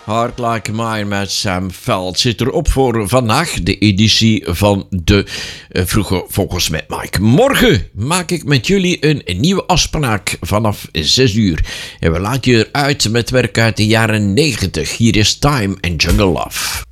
Hard Like Mine met Sam Veld zit erop voor vandaag, de editie van de Vroege Vogels met Mike. Morgen maak ik met jullie een nieuwe afspraak vanaf 6 uur. En we laten je eruit met werk uit de jaren 90. Hier is Time and Jungle Love.